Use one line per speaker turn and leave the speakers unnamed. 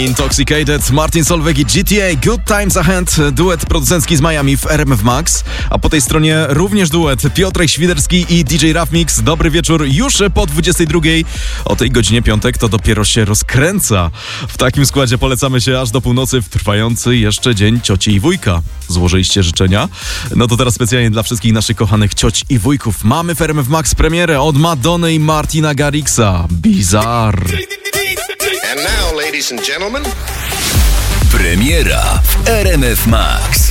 Intoxicated, Martin Solveig i GTA, Good Times Ahead, duet producencki z Miami w RMF Max, a po tej stronie również duet Piotrek Świderski i DJ Raf Mix. Dobry wieczór już po 22. O tej godzinie piątek to dopiero się rozkręca. W takim składzie polecamy się aż do północy w trwający jeszcze dzień cioci i wujka. Złożyliście życzenia? No to teraz specjalnie dla wszystkich naszych kochanych cioć i wujków mamy w RMF Max premierę od Madony i Martina Garrixa. Bizarre.
And now, ladies and gentlemen,
Premiera w RMF Max.